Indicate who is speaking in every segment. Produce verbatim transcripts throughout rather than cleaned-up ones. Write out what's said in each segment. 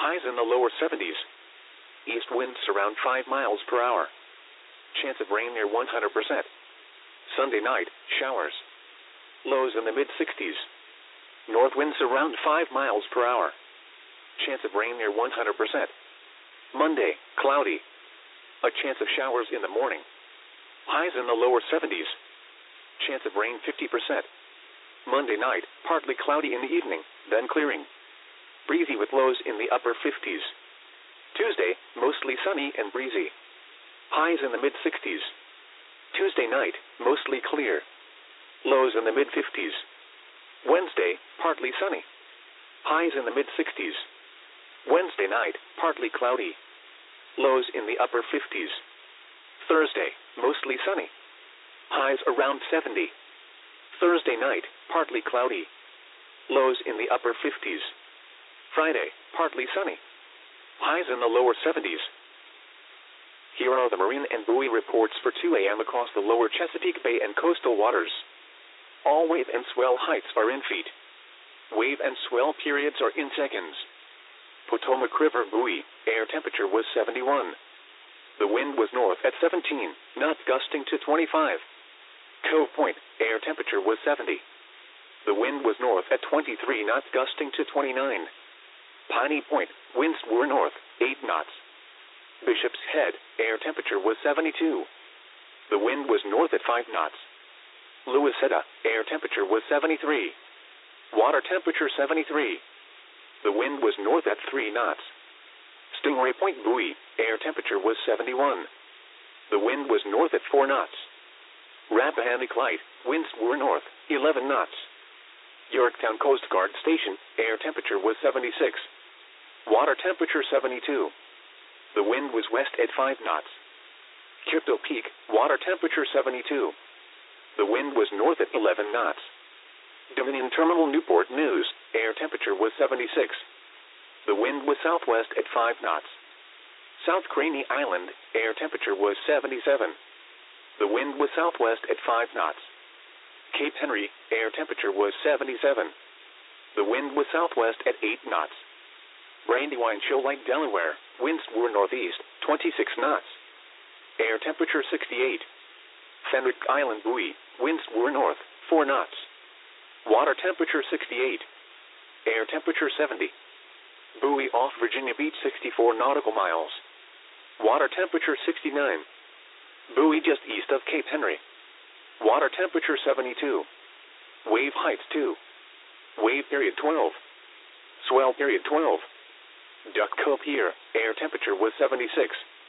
Speaker 1: Highs in the lower seventies. East winds around five miles per hour. Chance of rain near one hundred percent. Sunday night, showers. Lows in the mid-sixties. North winds around five miles per hour. Chance of rain near one hundred percent. Monday, cloudy. A chance of showers in the morning. Highs in the lower seventies. Chance of rain fifty percent. Monday night, partly cloudy in the evening, then clearing. Breezy with lows in the upper fifties. Tuesday, mostly sunny and breezy. Highs in the mid-sixties. Tuesday night, mostly clear. Lows in the mid-fifties. Wednesday, partly sunny. Highs in the mid-sixties. Wednesday night, partly cloudy. Lows in the upper fifties. Thursday, mostly sunny. Highs around seventy. Thursday night, partly cloudy. Lows in the upper fifties. Friday, partly sunny. Highs in the lower seventies. Here are the marine and buoy reports for two a m across the lower Chesapeake Bay and coastal waters. All wave and swell heights are in feet. Wave and swell periods are in seconds. Potomac River buoy, air temperature was seventy-one. The wind was north at seventeen, knots gusting to twenty-five. Cove Point, air temperature was seventy. The wind was north at twenty-three, knots gusting to twenty-nine. Piney Point, winds were north, eight knots. Bishop's Head, air temperature was seventy-two. The wind was north at five knots. Louisetta, air temperature was seventy-three. Water temperature seventy-three. The wind was north at three knots. Stingray Point buoy, air temperature was seventy-one. The wind was north at four knots. Rappahannock Light, winds were north, eleven knots. Yorktown Coast Guard Station, air temperature was seventy-six. Water temperature seventy-two. The wind was west at five knots. Crypto Peak, water temperature seventy-two. The wind was north at eleven knots. Dominion Terminal Newport News, air temperature was seventy-six. The wind was southwest at five knots. South Craney Island, air temperature was seventy-seven. The wind was southwest at five knots. Cape Henry, air temperature was seventy-seven. The wind was southwest at eight knots. Brandywine Shoal Lake, Delaware, winds were northeast, twenty-six knots. Air temperature sixty-eight. Fenwick Island buoy, winds were north, four knots. Water temperature sixty-eight. Air temperature seventy. Buoy off Virginia Beach, sixty-four nautical miles. Water temperature sixty-nine. Buoy just east of Cape Henry. Water temperature seventy-two. Wave height two. Wave period twelve. Swell period twelve. Duck Cove Pier, air temperature was seventy-six.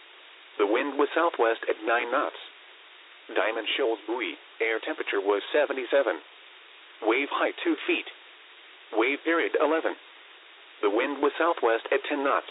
Speaker 1: The wind was southwest at nine knots. Diamond Shoals buoy, air temperature was seventy-seven. Wave height two feet. Wave period eleven. The wind was southwest at ten knots.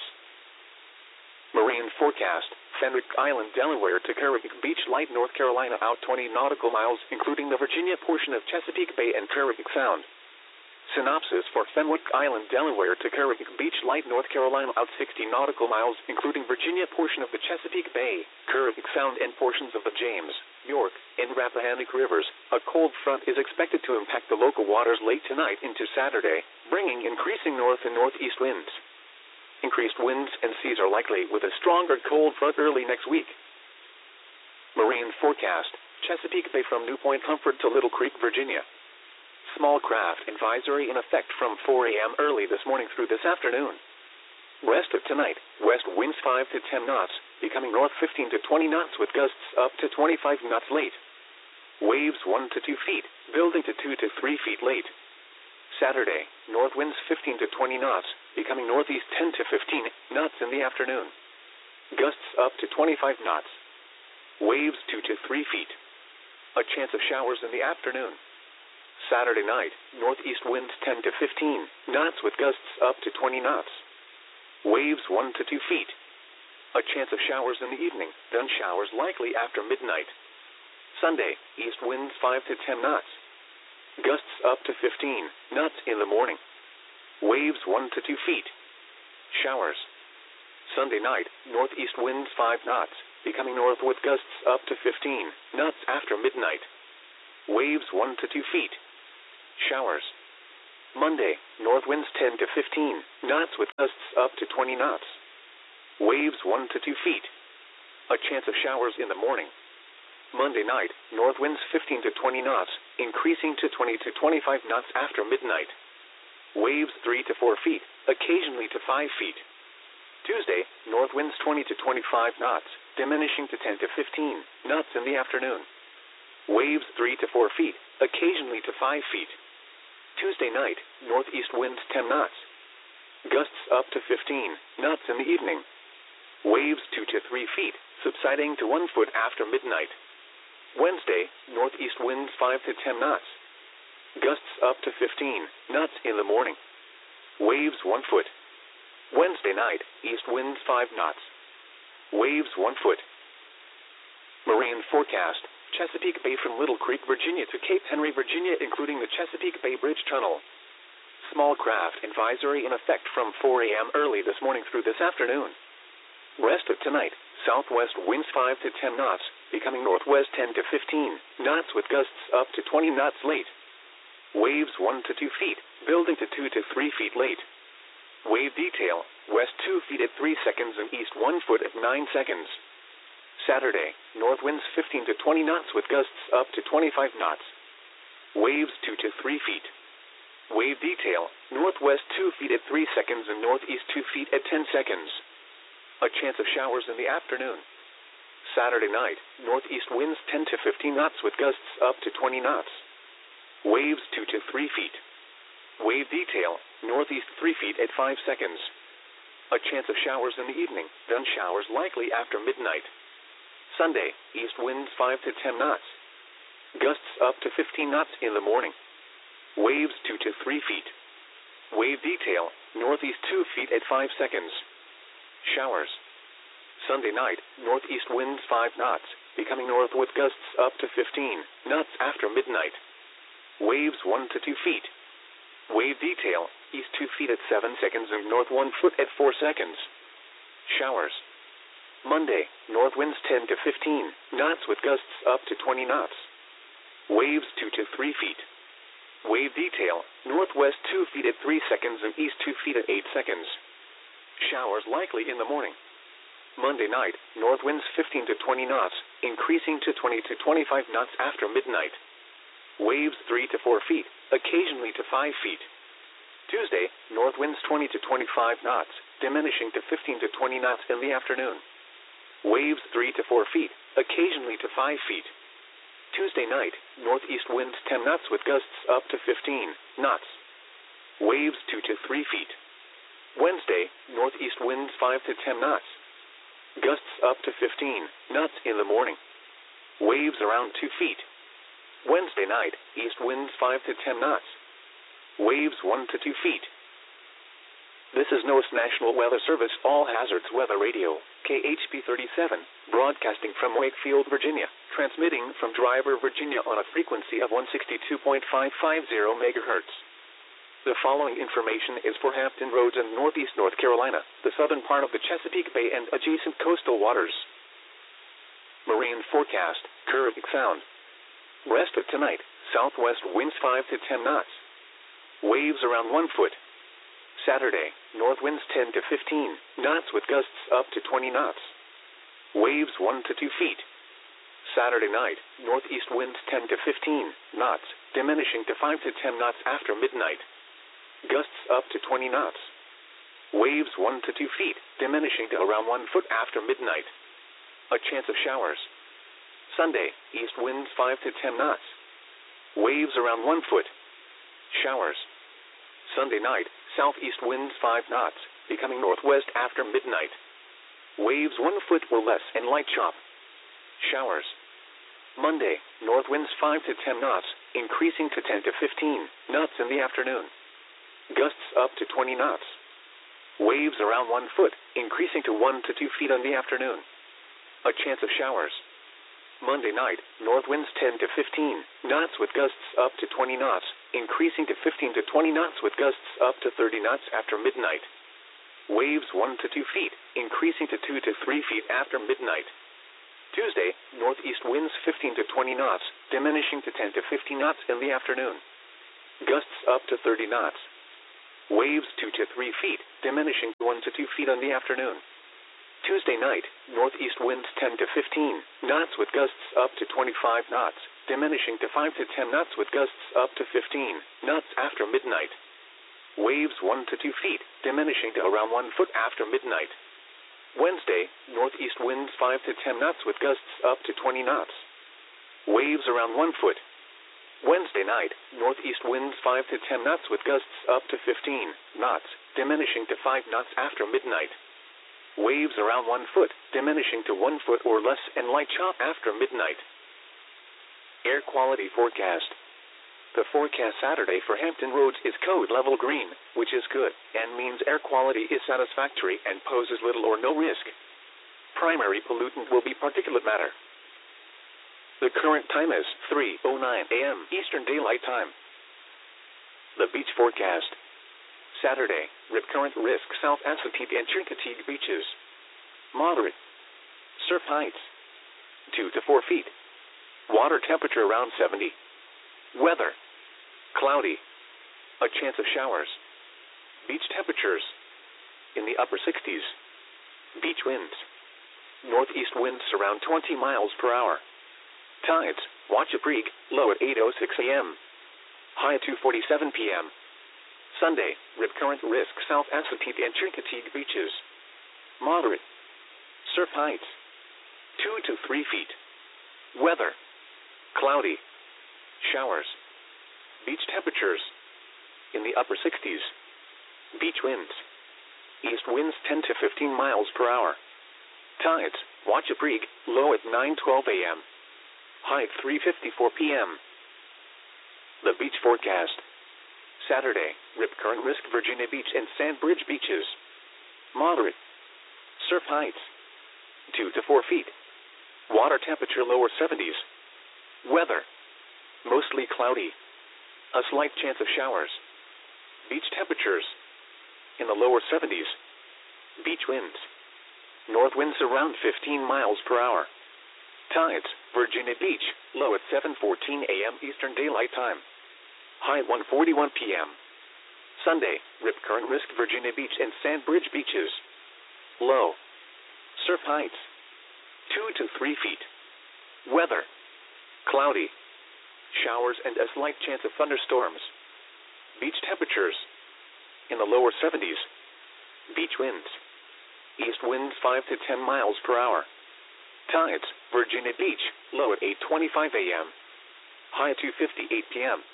Speaker 1: Marine forecast, Fenwick Island, Delaware to Carrick Beach, Light, North Carolina out twenty nautical miles, including the Virginia portion of Chesapeake Bay and Carrick Sound. Synopsis for Fenwick Island, Delaware to Carrick Beach, Light, North Carolina out sixty nautical miles, including Virginia portion of the Chesapeake Bay, Carrick Sound and portions of the James, York, and Rappahannock rivers. A cold front is expected to impact the local waters late tonight into Saturday, bringing increasing north and northeast winds. Increased winds and seas are likely with a stronger cold front early next week. Marine forecast, Chesapeake Bay from New Point Comfort to Little Creek, Virginia. Small craft advisory in effect from four a m early this morning through this afternoon. Rest of tonight, west winds five to ten knots, becoming north fifteen to twenty knots with gusts up to twenty-five knots late. Waves one to two feet, building to two to three feet late. Saturday, north winds fifteen to twenty knots, becoming northeast ten to fifteen knots in the afternoon. Gusts up to twenty-five knots. Waves two to three feet. A chance of showers in the afternoon. Saturday night, northeast winds ten to fifteen knots with gusts up to twenty knots. Waves one to two feet. A chance of showers in the evening, then showers likely after midnight. Sunday, east winds five to ten knots. Gusts up to fifteen knots in the morning. Waves one to two feet. Showers. Sunday night, northeast winds five knots, becoming north with gusts up to fifteen knots after midnight. Waves one to two feet. Showers. Monday, north winds ten to fifteen knots with gusts up to twenty knots. Waves one to two feet. A chance of showers in the morning. Monday night, north winds fifteen to twenty knots, increasing to twenty to twenty-five knots after midnight. Waves three to four feet, occasionally to five feet. Tuesday, north winds twenty to twenty-five knots, diminishing to ten to fifteen knots in the afternoon. Waves three to four feet, occasionally to five feet. Tuesday night, northeast winds ten knots. Gusts up to fifteen knots in the evening. Waves two to three feet, subsiding to one foot after midnight. Wednesday, northeast winds five to ten knots. Gusts up to fifteen knots in the morning. Waves one foot. Wednesday night, east winds five knots. Waves one foot. Marine forecast. Chesapeake Bay from Little Creek, Virginia to Cape Henry, Virginia, including the Chesapeake Bay Bridge Tunnel. Small craft advisory in effect from four a m early this morning through this afternoon. Rest of tonight, southwest winds five to ten knots, becoming northwest ten to fifteen knots with gusts up to twenty knots late. Waves one to two feet, building to two to three feet late. Wave detail, west two feet at three seconds and east one foot at nine seconds. Saturday, north winds fifteen to twenty knots with gusts up to twenty-five knots. Waves two to three feet. Wave detail, northwest two feet at three seconds and northeast two feet at ten seconds. A chance of showers in the afternoon. Saturday night, northeast winds ten to fifteen knots with gusts up to twenty knots. Waves two to three feet. Wave detail, northeast three feet at five seconds. A chance of showers in the evening, then showers likely after midnight. Sunday, east winds five to ten knots. Gusts up to fifteen knots in the morning. Waves two to three feet. Wave detail, northeast two feet at five seconds. Showers. Sunday night, northeast winds five knots, becoming north with gusts up to fifteen knots after midnight. Waves one to two feet. Wave detail, east two feet at seven seconds and north one foot at four seconds. Showers. Monday, north winds ten to fifteen knots with gusts up to twenty knots. Waves two to three feet. Wave detail, northwest two feet at three seconds and east two feet at eight seconds. Showers likely in the morning. Monday night, north winds fifteen to twenty knots, increasing to twenty to twenty-five knots after midnight. Waves three to four feet, occasionally to five feet. Tuesday, north winds twenty to twenty-five knots, diminishing to fifteen to twenty knots in the afternoon. Waves three to four feet, occasionally to five feet. Tuesday night, northeast winds ten knots with gusts up to fifteen knots. Waves two to three feet. Wednesday, northeast winds five to ten knots. Gusts up to fifteen knots in the morning. Waves around two feet. Wednesday night, east winds five to ten knots. Waves one to two feet. This is NOAA's National Weather Service All Hazards Weather Radio, K H P thirty-seven, broadcasting from Wakefield, Virginia, transmitting from Driver, Virginia on a frequency of one sixty-two point five five zero megahertz. The following information is for Hampton Roads and Northeast North Carolina, the southern part of the Chesapeake Bay and adjacent coastal waters. Marine forecast, Caribbean Sound. Rest of tonight, southwest winds five to ten knots. Waves around one foot. Saturday, north winds ten to fifteen knots with gusts up to twenty knots. Waves one to two feet. Saturday night, northeast winds ten to fifteen knots, diminishing to five to ten knots after midnight. Gusts up to twenty knots. Waves one to two feet, diminishing to around one foot after midnight. A chance of showers. Sunday, east winds five to ten knots. Waves around one foot. Showers. Sunday night, southeast winds five knots, becoming northwest after midnight. Waves one foot or less and light chop. Showers. Monday, north winds five to ten knots, increasing to ten to fifteen knots in the afternoon. Gusts up to twenty knots. Waves around one foot, increasing to one to two feet in the afternoon. A chance of showers. Monday night, north winds ten to fifteen knots with gusts up to twenty knots, increasing to fifteen to twenty knots with gusts up to thirty knots after midnight. Waves one to two feet, increasing to two to three feet after midnight. Tuesday, northeast winds fifteen to twenty knots, diminishing to ten to fifteen knots in the afternoon. Gusts up to thirty knots. Waves two to three feet, diminishing to one to two feet on the afternoon. Tuesday night, northeast winds ten to fifteen knots with gusts up to twenty-five knots, diminishing to five to ten knots with gusts up to fifteen knots after midnight. Waves one to two feet, diminishing to around one foot after midnight. Wednesday, northeast winds five to ten knots with gusts up to twenty knots. Waves around one foot. Wednesday night, northeast winds five to ten knots with gusts up to fifteen knots, diminishing to five knots after midnight. Waves around one foot, diminishing to one foot or less and light chop after midnight. Air quality forecast. The forecast Saturday for Hampton Roads is code level green, which is good, and means air quality is satisfactory and poses little or no risk. Primary pollutant will be particulate matter. The current time is three oh nine a m Eastern Daylight Time. The beach forecast. Saturday, rip current risk South Assateague and Chincoteague beaches. Moderate. Surf heights two to four feet. Water temperature around seventy. Weather. Cloudy. A chance of showers. Beach temperatures in the upper sixties. Beach winds. Northeast winds around twenty miles per hour. Tides, Wachapreague, low at eight oh six a m High at two forty-seven p m Sunday, rip current risk South Assateague and Chincoteague beaches. Moderate. Surf heights two to three feet. Weather. Cloudy. Showers. Beach temperatures in the upper sixties. Beach winds. East winds ten to fifteen miles per hour. Tides, Wachapreague, low at nine twelve a m High at three fifty-four p m The beach forecast. Saturday, rip current risk Virginia Beach and Sandbridge beaches. Moderate. Surf heights two to four feet. Water temperature lower seventies. Weather. Mostly cloudy. A slight chance of showers. Beach temperatures in the lower seventies. Beach winds. North winds around fifteen miles per hour. Tides, Virginia Beach, low at seven fourteen a m Eastern Daylight Time. High at one forty-one p m Sunday, rip current risk Virginia Beach and Sandbridge beaches. Low. Surf heights two to three feet. Weather. Cloudy. Showers and a slight chance of thunderstorms. Beach temperatures in the lower seventies. Beach winds. East winds five to ten miles per hour. Tides, Virginia Beach, low at eight twenty-five a m High at two fifty-eight p m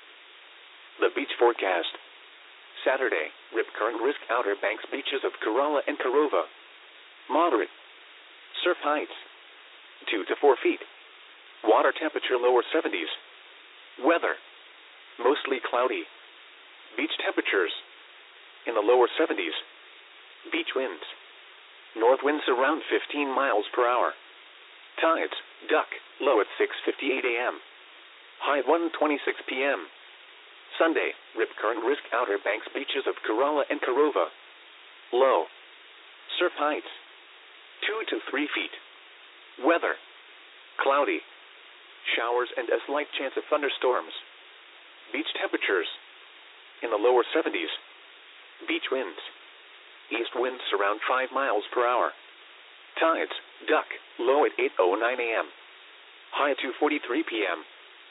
Speaker 1: The beach forecast. Saturday, rip current risk Outer Banks beaches of Corolla and Carova. Moderate. Surf heights two to four feet. Water temperature lower seventies. Weather. Mostly cloudy. Beach temperatures in the lower seventies. Beach winds. North winds around fifteen miles per hour. Tides, Duck, low at six fifty-eight a m High at one twenty-six p m Sunday, rip current risk Outer Banks beaches of Corolla and Carova. Low. Surf heights two to three feet. Weather. Cloudy. Showers and a slight chance of thunderstorms. Beach temperatures in the lower seventies. Beach winds. East winds around five miles per hour. Tides, Duck, low at eight oh nine a m High at two forty-three p m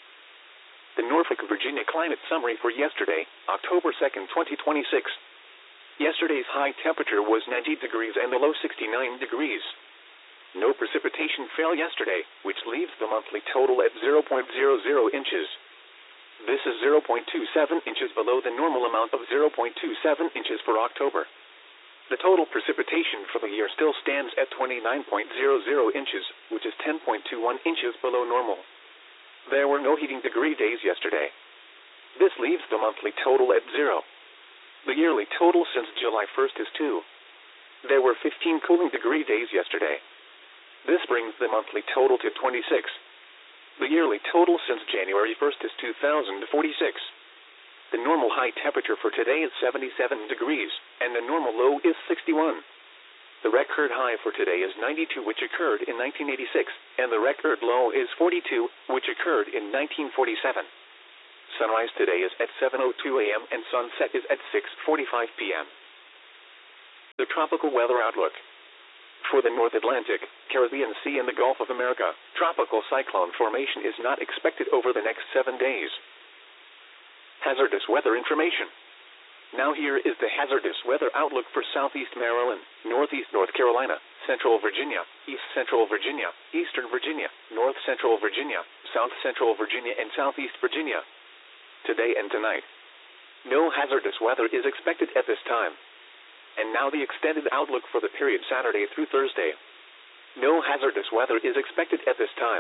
Speaker 1: The Norfolk, Virginia climate summary for yesterday, October second, twenty twenty-six. Yesterday's high temperature was ninety degrees and the low sixty-nine degrees. No precipitation fell yesterday, which leaves the monthly total at zero point zero zero inches. This is zero point two seven inches below the normal amount of zero point two seven inches for October. The total precipitation for the year still stands at twenty-nine point zero zero inches, which is ten point two one inches below normal. There were no heating degree days yesterday. This leaves the monthly total at zero. The yearly total since July first is two. There were fifteen cooling degree days yesterday. This brings the monthly total to twenty-six. The yearly total since January first is two thousand forty-six. The normal high temperature for today is seventy-seven degrees, and the normal low is sixty-one. The record high for today is ninety-two, which occurred in nineteen eighty-six, and the record low is forty-two, which occurred in nineteen forty-seven. Sunrise today is at seven oh two a m and sunset is at six forty-five p m The tropical weather outlook. For the North Atlantic, Caribbean Sea and the Gulf of America, tropical cyclone formation is not expected over the next seven days. Hazardous weather information. Now here is the hazardous weather outlook for Southeast Maryland, Northeast North Carolina, Central Virginia, East Central Virginia, Eastern Virginia, North Central Virginia, South Central Virginia, and Southeast Virginia. Today and tonight. No hazardous weather is expected at this time. And now the extended outlook for the period Saturday through Thursday. No hazardous weather is expected at this time.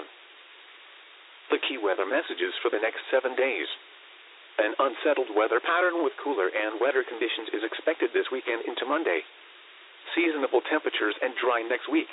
Speaker 1: The key weather messages for the next seven days. An unsettled weather pattern with cooler and wetter conditions is expected this weekend into Monday. Seasonable temperatures and dry next week.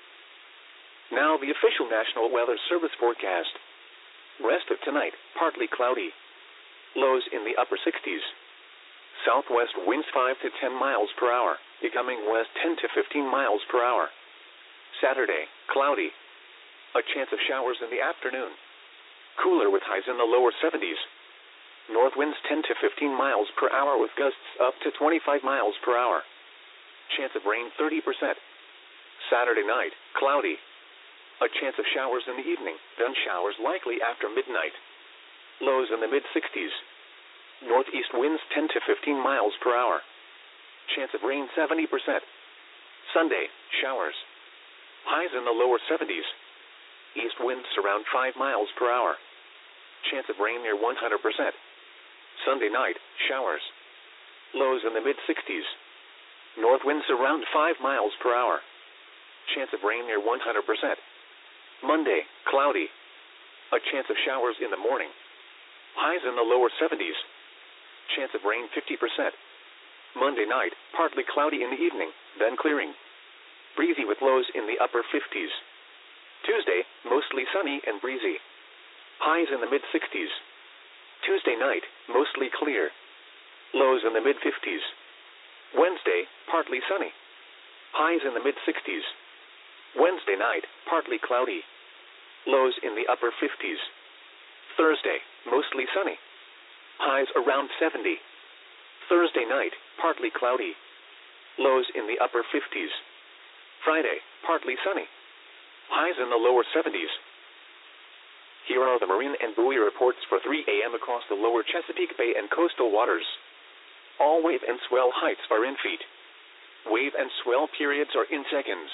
Speaker 1: Now the official National Weather Service forecast. Rest of tonight, partly cloudy. Lows in the upper sixties. Southwest winds five to ten miles per hour, becoming west ten to fifteen miles per hour. Saturday, cloudy. A chance of showers in the afternoon. Cooler with highs in the lower seventies. North winds ten to fifteen miles per hour with gusts up to twenty-five miles per hour. Chance of rain thirty percent. Saturday night, cloudy. A chance of showers in the evening, then showers likely after midnight. Lows in the mid-sixties. Northeast winds ten to fifteen miles per hour. Chance of rain seventy percent. Sunday, showers. Highs in the lower seventies. East winds around five miles per hour. Chance of rain near one hundred percent. Sunday night, showers. Lows in the mid-sixties. North winds around five miles per hour. Chance of rain near one hundred percent. Monday, cloudy. A chance of showers in the morning. Highs in the lower seventies. Chance of rain fifty percent. Monday night, partly cloudy in the evening, then clearing. Breezy with lows in the upper fifties. Tuesday, mostly sunny and breezy. Highs in the mid-sixties. Tuesday night, mostly clear. Lows in the mid-fifties. Wednesday, partly sunny. Highs in the mid-sixties. Wednesday night, partly cloudy. Lows in the upper fifties. Thursday, mostly sunny. Highs around seventy. Thursday night, partly cloudy. Lows in the upper fifties. Friday, partly sunny. Highs in the lower seventies. Here are the marine and buoy reports for three a m across the lower Chesapeake Bay and coastal waters. All wave and swell heights are in feet. Wave and swell periods are in seconds.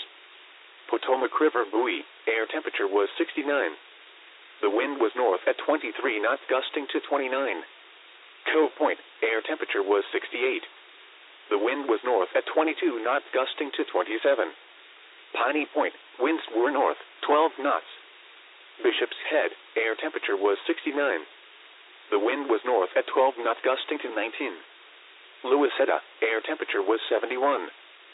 Speaker 1: Potomac River buoy, air temperature was sixty-nine. The wind was north at twenty-three knots, gusting to twenty-nine. Cove Point, air temperature was sixty-eight. The wind was north at twenty-two knots, gusting to twenty-seven. Piney Point, winds were north, twelve knots. Bishop's Head, air temperature was sixty-nine. The wind was north at twelve knots, gusting to nineteen. Louisetta, air temperature was seventy-one.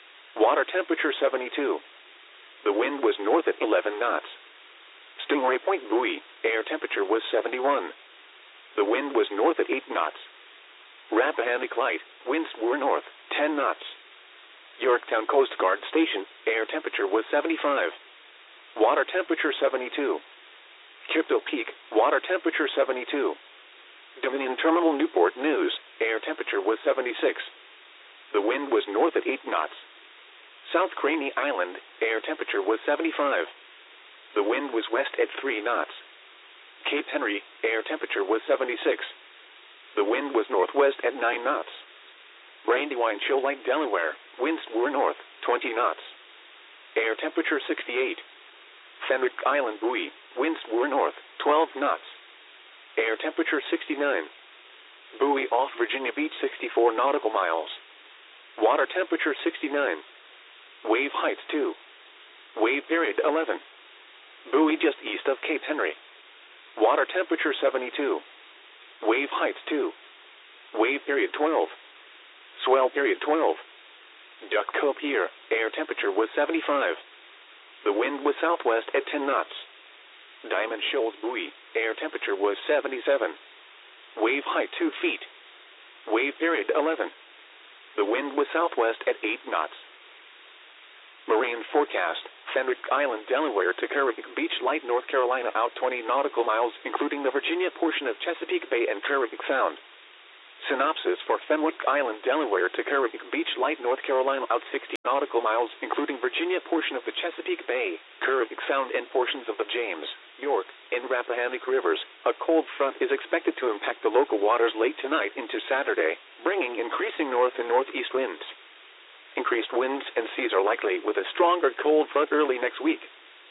Speaker 1: Water temperature seventy-two. The wind was north at eleven knots. Stingray Point buoy, air temperature was seventy-one. The wind was north at eight knots. Rappahannock Light, winds were north, ten knots. Yorktown Coast Guard Station, air temperature was seventy-five. Water temperature seventy-two. Kipto Peak, water temperature seventy-two. Dominion Terminal Newport News, air temperature was seventy-six. The wind was north at eight knots. South Craney Island, air temperature was seventy-five. The wind was west at three knots. Cape Henry, air temperature was seventy-six. The wind was northwest at nine knots. Brandywine Shoal Lake, Delaware, winds were north, twenty knots. Air temperature sixty-eight. Fenwick Island buoy, winds were north, twelve knots. Air temperature sixty-nine. Buoy off Virginia Beach, sixty-four nautical miles. Water temperature sixty-nine. Wave heights two. Wave period eleven. Buoy just east of Cape Henry. Water temperature seventy-two. Wave heights two. Wave period twelve. Swell period twelve. Duck Cove Pier, air temperature was seventy-five. The wind was southwest at ten knots. Diamond Shoals buoy, air temperature was seventy-seven. Wave height two feet. Wave period eleven. The wind was southwest at eight knots. Marine forecast, Fenwick Island, Delaware to Carrick Beach, Light, North Carolina out twenty nautical miles, including the Virginia portion of Chesapeake Bay and Carrick Sound. Synopsis for Fenwick Island, Delaware to Carrick Beach, Light, North Carolina out sixty nautical miles, including Virginia portion of the Chesapeake Bay, Carrick Sound and portions of the James, York, and Rappahannock rivers. A cold front is expected to impact the local waters late tonight into Saturday, bringing increasing north and northeast winds. Increased winds and seas are likely with a stronger cold front early next week.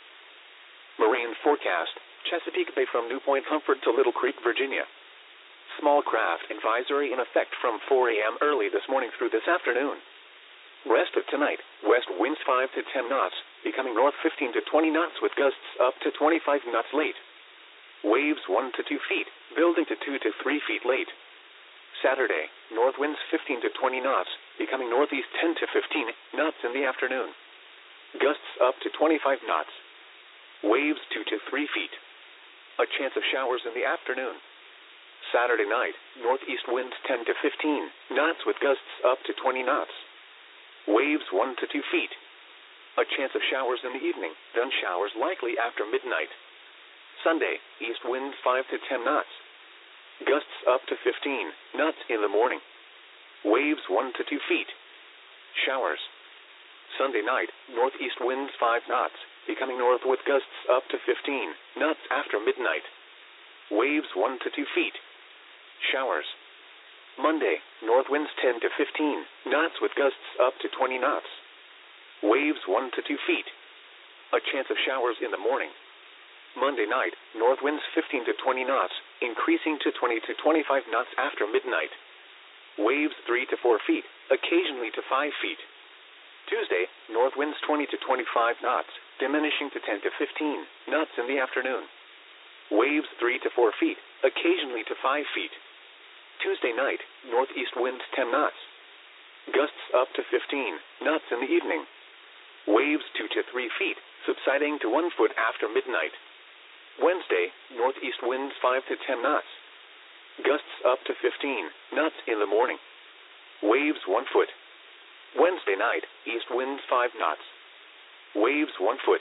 Speaker 1: Marine forecast: Chesapeake Bay from New Point Comfort to Little Creek, Virginia. Small craft advisory in effect from four a m early this morning through this afternoon. Rest of tonight, west winds five to ten knots, becoming north fifteen to twenty knots with gusts up to twenty-five knots late. Waves one to two feet, building to two to three feet late. Saturday, north winds fifteen to twenty knots, becoming northeast ten to fifteen knots in the afternoon. Gusts up to twenty-five knots. Waves two to three feet. A chance of showers in the afternoon. Saturday night, northeast winds ten to fifteen knots with gusts up to twenty knots. Waves one to two feet. A chance of showers in the evening, then showers likely after midnight. Sunday, east winds five to ten knots. Gusts up to fifteen knots in the morning. Waves one to two feet. Showers. Sunday night, northeast winds five knots, becoming north with gusts up to fifteen knots after midnight. Waves one to two feet. Showers. Monday, north winds ten to fifteen knots with gusts up to twenty knots. Waves one to two feet. A chance of showers in the morning. Monday night, north winds fifteen to twenty knots, increasing to twenty to twenty-five knots after midnight. Waves three to four feet, occasionally to five feet. Tuesday, north winds twenty to twenty-five knots, diminishing to ten to fifteen knots in the afternoon. Waves three to four feet, occasionally to five feet. Tuesday night, northeast winds ten knots. Gusts up to fifteen knots in the evening. Waves two to three feet, subsiding to one foot after midnight. Wednesday, northeast winds five to ten knots. Gusts up to fifteen knots in the morning. Waves one foot. Wednesday night, east winds five knots. Waves one foot.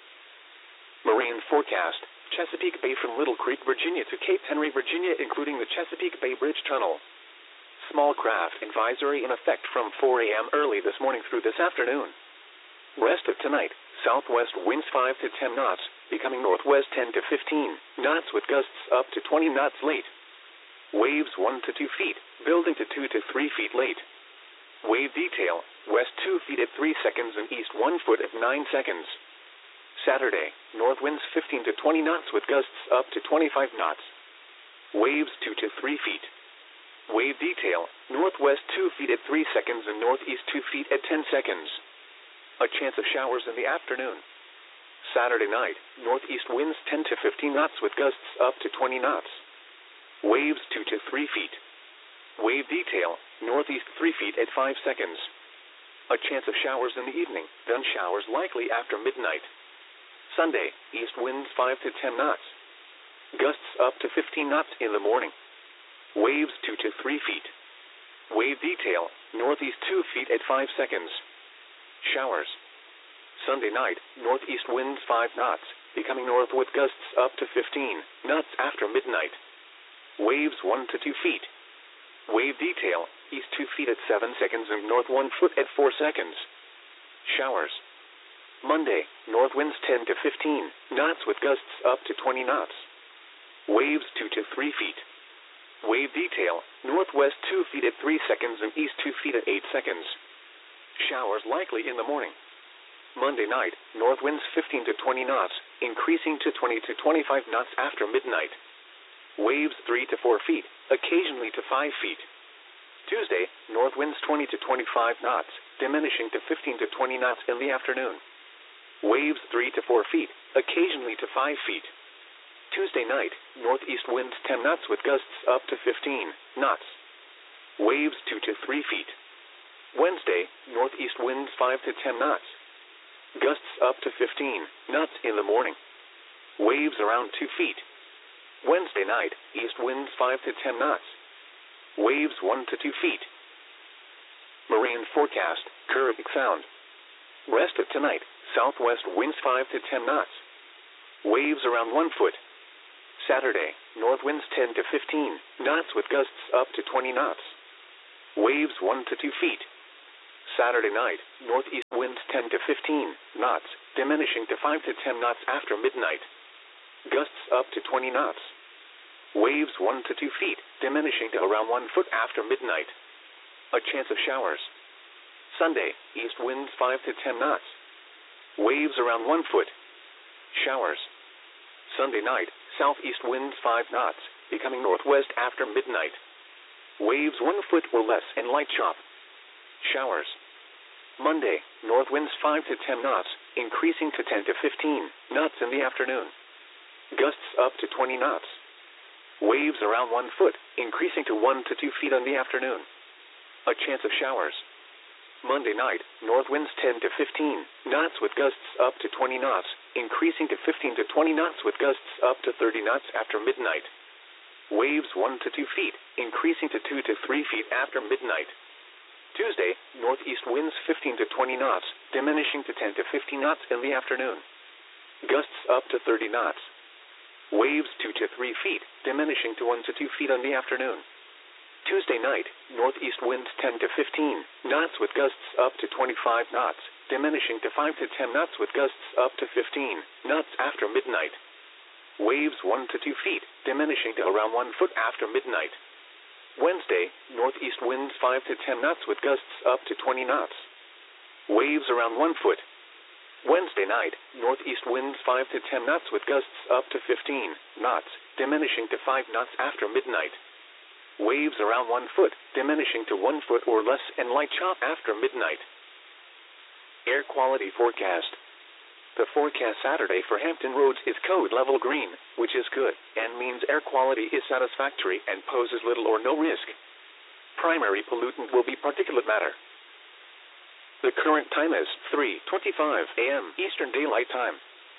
Speaker 1: Marine forecast: Chesapeake Bay from Little Creek, Virginia to Cape Henry, Virginia, including the Chesapeake Bay Bridge Tunnel. Small craft advisory in effect from four a m early this morning through this afternoon. Rest of tonight, southwest winds five to ten knots, becoming northwest ten to fifteen knots with gusts up to twenty knots late. Waves one to two feet, building to two to three feet late. Wave detail: west two feet at three seconds and east one foot at nine seconds. Saturday, north winds fifteen to twenty knots with gusts up to twenty-five knots. Waves two to three feet. Wave detail: northwest two feet at three seconds and northeast two feet at ten seconds. A chance of showers in the afternoon. Saturday night, northeast winds ten to fifteen knots with gusts up to twenty knots. Waves two to three feet. Wave detail: northeast three feet at five seconds. A chance of showers in the evening, then showers likely after midnight. Sunday, east winds five to ten knots. Gusts up to fifteen knots in the morning. Waves two to three feet. Wave detail: northeast two feet at five seconds. Showers. Sunday night, northeast winds five knots, becoming north with gusts up to fifteen knots after midnight. Waves one to two feet. Wave detail: east two feet at seven seconds and north one foot at four seconds. Showers. Monday, north winds ten to fifteen knots with gusts up to twenty knots. Waves two to three feet. Wave detail: northwest two feet at three seconds and east two feet at eight seconds. Showers likely in the morning. Monday night, north winds fifteen to twenty knots, increasing to twenty to twenty-five knots after midnight. Waves three to four feet, occasionally to five feet. Tuesday, north winds twenty to twenty-five knots, diminishing to fifteen to twenty knots in the afternoon. Waves three to four feet, occasionally to five feet. Tuesday night, northeast winds ten knots with gusts up to fifteen knots. Waves two to three feet. Wednesday, northeast winds five to ten knots. Gusts up to fifteen knots in the morning. Waves around two feet. Wednesday night, east winds five to ten knots. Waves one to two feet. Marine forecast: Carrick Sound. Rest of tonight, southwest winds five to ten knots. Waves around one foot. Saturday, north winds ten to fifteen knots with gusts up to twenty knots. Waves one to two feet. Saturday night, northeast winds ten to fifteen knots, diminishing to five to ten knots after midnight. Gusts up to twenty knots. Waves one to two feet, diminishing to around one foot after midnight. A chance of showers. Sunday, east winds five to ten knots. Waves around one foot. Showers. Sunday night, southeast winds five knots, becoming northwest after midnight. Waves one foot or less and light chop. Showers. Monday, north winds five to ten knots, increasing to ten to fifteen knots in the afternoon. Gusts up to twenty knots. Waves around one foot, increasing to one to two feet in the afternoon. A chance of showers. Monday night, north winds ten to fifteen knots with gusts up to twenty knots, increasing to fifteen to twenty knots with gusts up to thirty knots after midnight. Waves one to two feet, increasing to two to three feet after midnight. Tuesday, northeast winds fifteen to twenty knots, diminishing to ten to fifteen knots in the afternoon. Gusts up to thirty knots. Waves two to three feet, diminishing to one to two feet in the afternoon. Tuesday night, northeast winds ten to fifteen knots with gusts up to twenty-five knots, diminishing to five to ten knots with gusts up to fifteen knots after midnight. Waves one to two feet, diminishing to around one foot after midnight. Wednesday, northeast winds five to ten knots with gusts up to twenty knots. Waves around one foot. Wednesday night, northeast winds five to ten knots with gusts up to fifteen knots, diminishing to five knots after midnight. Waves around one foot, diminishing to one foot or less and light chop after midnight. Air quality forecast. The forecast Saturday for Hampton Roads is code level green, which is good, and means air quality is satisfactory and poses little or no risk. Primary pollutant will be particulate matter. The current time is three twenty-five a m Eastern Daylight Time.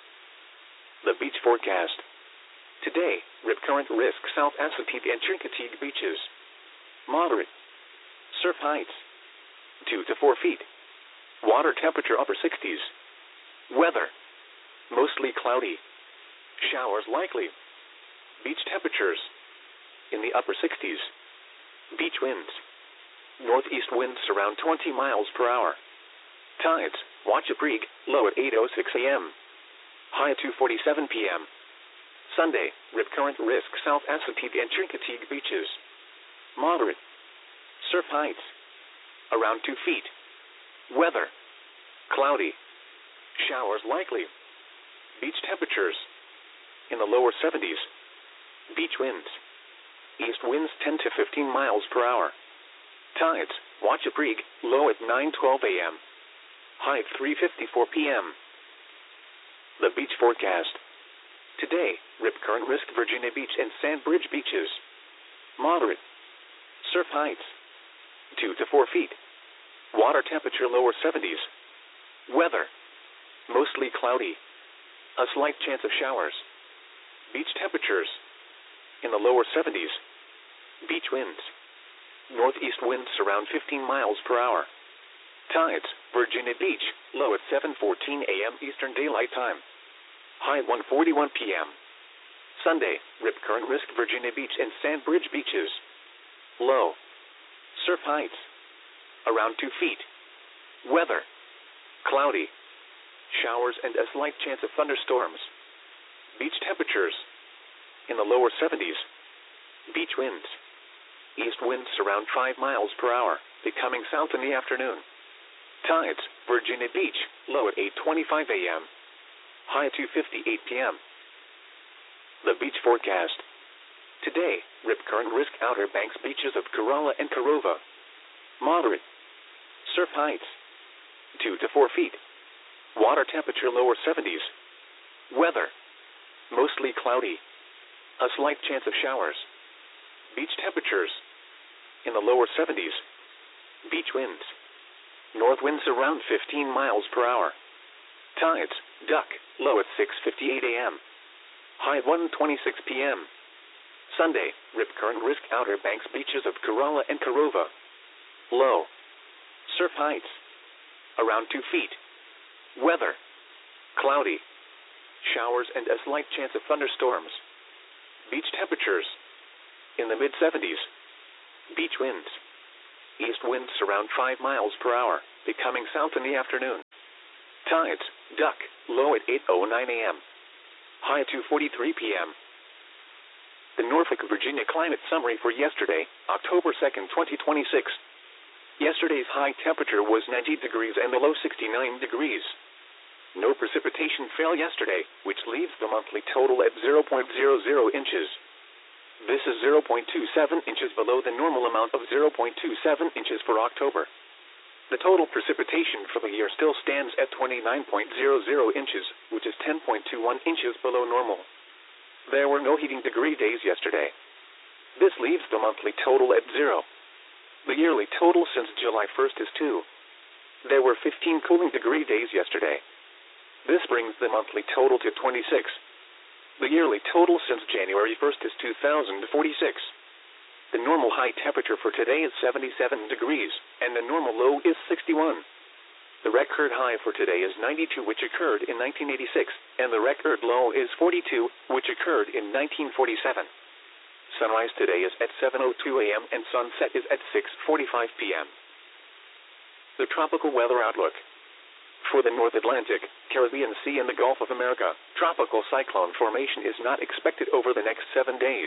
Speaker 1: The beach forecast. Today, rip current risk South Assateague and Chincoteague beaches. Moderate. Surf heights two to four feet. Water temperature upper sixties. Weather. Mostly cloudy. Showers likely. Beach temperatures. In the upper sixties. Beach winds. Northeast winds around twenty miles per hour. Tides. Wachapreague, low at eight oh six a m High at two forty-seven p m Sunday, rip current risk South Assateague and Chincoteague beaches. Moderate. Surf heights. Around two feet. Weather. Cloudy. Showers likely. Beach temperatures. In the lower seventies. Beach winds. East winds ten to fifteen miles per hour. Tides. Wachapreague, low at nine twelve a m High at three fifty-four p m The beach forecast. Today, rip current risk Virginia Beach and Sandbridge beaches. Moderate. Surf heights. two to four feet. Water temperature lower seventies. Weather. Mostly cloudy. A slight chance of showers. Beach temperatures. In the lower seventies. Beach winds. Northeast winds around fifteen miles per hour. Tides. Virginia Beach, low at seven fourteen a m Eastern Daylight Time. High at one forty-one p m Sunday, rip current risk Virginia Beach and Sandbridge beaches. Low. Surf heights. Around two feet. Weather. Cloudy. Showers and a slight chance of thunderstorms. Beach temperatures. In the lower seventies. Beach winds. East winds around five miles per hour, becoming south in the afternoon. Tides. Virginia Beach, low at eight twenty-five a m High at two fifty-eight p m The beach forecast. Today, rip current risk Outer Banks beaches of Corolla and Carova. Moderate. Surf heights. two to four feet. Water temperature lower seventies. Weather. Mostly cloudy. A slight chance of showers. Beach temperatures. In the lower seventies. Beach winds. North winds around fifteen miles per hour. Tides. Duck. Low at six fifty-eight a m High at one twenty-six p m Sunday. Rip current risk Outer Banks beaches of Corolla and Carova. Low. Surf heights. Around two feet. Weather. cloudy. Showers and a slight chance of thunderstorms. Beach temperatures in the mid seventies. Beach winds. East winds around five miles per hour, becoming south in the afternoon. Tides, duck, low at eight oh nine a m High at two forty-three p m The Norfolk, Virginia climate summary for yesterday, October second, twenty twenty-six. Yesterday's high temperature was ninety degrees and the low sixty-nine degrees. No precipitation fell yesterday, which leaves the monthly total at zero point zero zero inches. This is zero point two seven inches below the normal amount of zero point two seven inches for October. The total precipitation for the year still stands at twenty-nine point zero zero inches, which is ten point two one inches below normal. There were no heating degree days yesterday. This leaves the monthly total at zero. The yearly total since July first is two. There were fifteen cooling degree days yesterday. This brings the monthly total to twenty-six. The yearly total since January first is two thousand forty-six. The normal high temperature for today is seventy-seven degrees, and the normal low is sixty-one. The record high for today is ninety-two, which occurred in nineteen eighty-six, and the record low is forty-two, which occurred in nineteen forty-seven. Sunrise today is at seven oh two a m and sunset is at six forty-five p m The tropical weather outlook. For the North Atlantic, Caribbean Sea and the Gulf of America, tropical cyclone formation is not expected over the next seven days.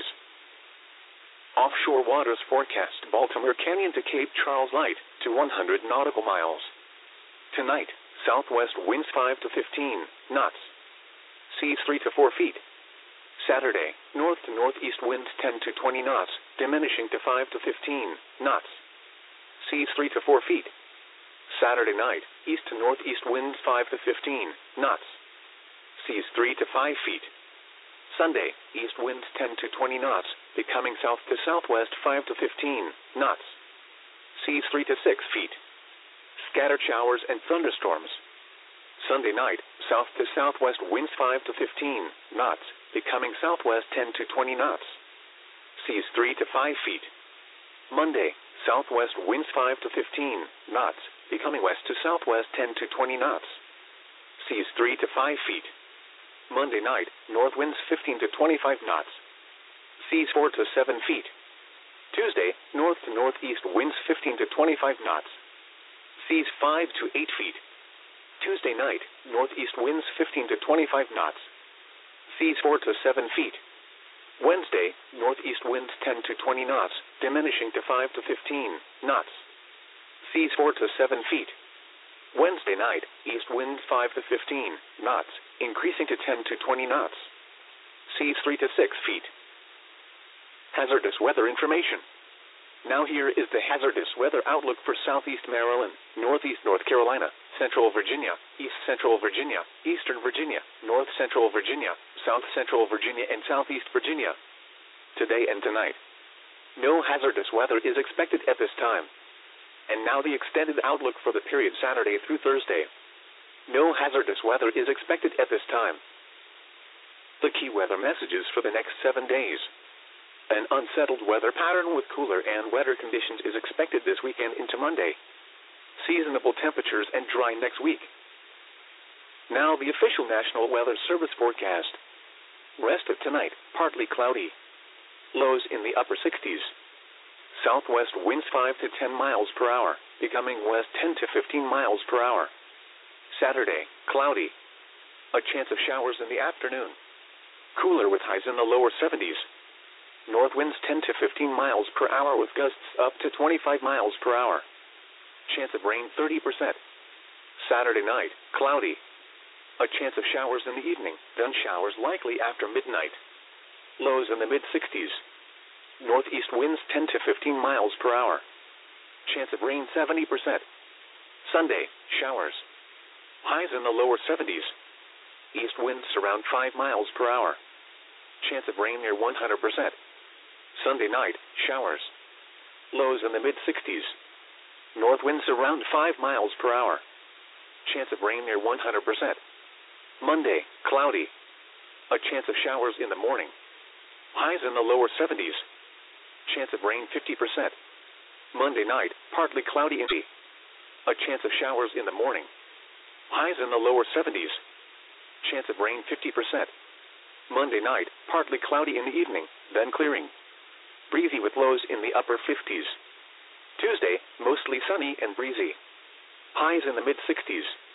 Speaker 1: Offshore waters forecast Baltimore Canyon to Cape Charles light to one hundred nautical miles. Tonight, southwest winds five to fifteen knots. Seas three to four feet. Saturday, north to northeast winds ten to twenty knots, diminishing to five to fifteen knots. Seas three to four feet. Saturday night, east to northeast winds five to fifteen knots. Seas three to five feet. Sunday, east winds ten to twenty knots, becoming south to southwest five to fifteen knots. Seas three to six feet. Scattered showers and thunderstorms. Sunday night, south to southwest winds five to fifteen knots, becoming southwest ten to twenty knots. Seas three to five feet. Monday, southwest winds five to fifteen knots, becoming west to southwest ten to twenty knots. Seas three to five feet. Monday night, north winds fifteen to twenty-five knots. Seas four to seven feet. Tuesday, north to northeast winds fifteen to twenty-five knots. Seas five to eight feet. Tuesday night, northeast winds fifteen to twenty-five knots. Seas four to seven feet. Wednesday, northeast winds ten to twenty knots, diminishing to five to fifteen knots. Seas four to seven feet. Wednesday night, east winds five to fifteen knots, increasing to ten to twenty knots. Seas three to six feet. Hazardous weather information. Now here is the hazardous weather outlook for southeast Maryland, northeast North Carolina, central Virginia, east central Virginia, eastern Virginia, north central Virginia, south central Virginia, and southeast Virginia. Today and tonight. No hazardous weather is expected at this time. And now the extended outlook for the period Saturday through Thursday. No hazardous weather is expected at this time. The key weather messages for the next seven days. An unsettled weather pattern with cooler and wetter conditions is expected this weekend into Monday. Seasonable temperatures and dry next week. Now the official National Weather Service forecast. Rest of tonight, partly cloudy. Lows in the upper sixties. Southwest winds five to ten miles per hour, becoming west ten to fifteen miles per hour. Saturday, cloudy. A chance of showers in the afternoon. Cooler with highs in the lower seventies. North winds ten to fifteen miles per hour with gusts up to twenty-five miles per hour. Chance of rain thirty percent. Saturday night, cloudy. A chance of showers in the evening, then showers likely after midnight. Lows in the mid sixties. Northeast winds ten to fifteen miles per hour. Chance of rain seventy percent. Sunday, showers. Highs in the lower seventies. East winds around five miles per hour. Chance of rain near one hundred percent. Sunday night, showers. Lows in the mid sixties. North winds around five miles per hour. Chance of rain near one hundred percent. Monday, cloudy. A chance of showers in the morning. Highs in the lower seventies. Chance of rain fifty percent. Monday night, partly cloudy and a chance of showers in the morning. Highs in the lower seventies. Chance of rain fifty percent. Monday night, partly cloudy in the evening, then clearing. Breezy with lows in the upper fifties. Tuesday, mostly sunny and breezy. Highs in the mid sixties.